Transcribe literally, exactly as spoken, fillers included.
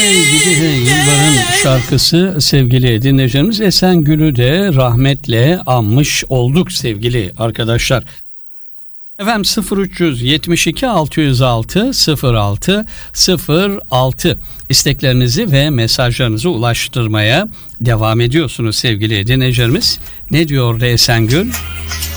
Gidi Yılların şarkısı sevgili dinleyicilerimiz. Esengül'ü de rahmetle anmış olduk sevgili arkadaşlar. Efendim sıfır üç yetmiş iki altı yüz altı sıfır altı sıfır altı isteklerinizi ve mesajlarınızı ulaştırmaya devam ediyorsunuz sevgili dinleyicilerimiz. Ne diyordu Esengül?